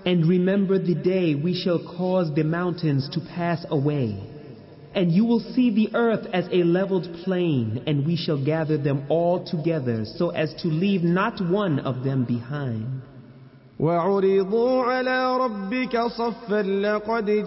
And remember the day we shall cause the mountains to pass away, and you will see the earth as a leveled plain, and we shall gather them all together so as to leave not one of them behind. وعرضوا على ربك صفا لقد